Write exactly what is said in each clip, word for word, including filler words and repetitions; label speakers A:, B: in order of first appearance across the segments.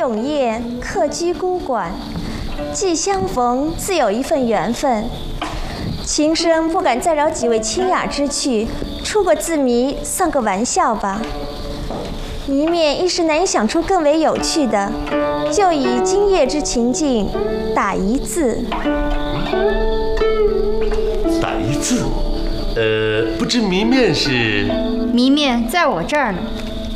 A: 永夜，客居孤馆，既相逢，自有一份缘分。琴声不敢再扰几位清雅之趣，出个字谜，算个玩笑吧。谜面一时难以想出更为有趣的，就以今夜之情境打一字。
B: 打一字，呃，不知谜面是？
C: 谜面在我这儿呢。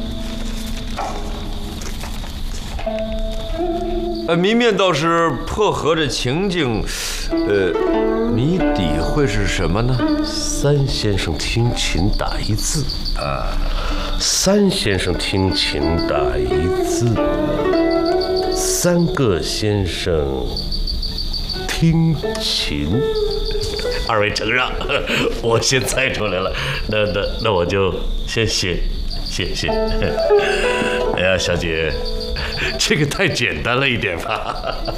D: 呃，谜面倒是破合着情境，呃，谜底会是什么呢？
B: 三先生听琴打一字啊，三先生听琴打一字，三个先生听琴。二位承让，我先猜出来了，那那那我就先谢谢谢。哎呀，小姐，这个太简单了一点吧？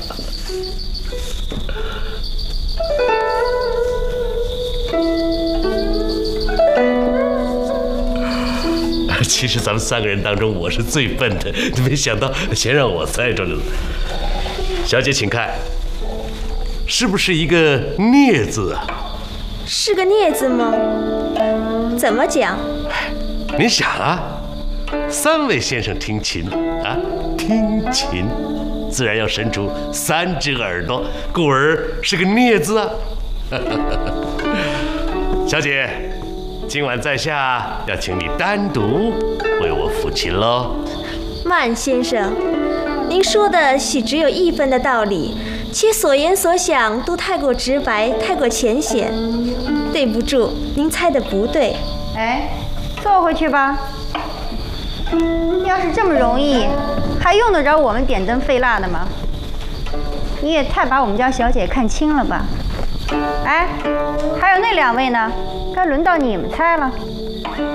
B: 其实咱们三个人当中，我是最笨的，没想到先让我猜出来了。小姐，请看，是不是一个“孽”字啊？
A: 是个孽字吗？怎么讲？
B: 您想啊，三位先生听琴啊，听琴，自然要伸出三只耳朵，故而是个“孽”字啊。小姐，今晚在下要请你单独为我抚琴喽。
A: 慢先生，您说的许只有一分的道理，且所言所想都太过直白，太过浅显。对不住，您猜的不对。
C: 哎，坐回去吧。要是这么容易，还用得着我们点灯费蜡的吗？你也太把我们家小姐看轻了吧？哎，还有那两位呢，该轮到你们猜了。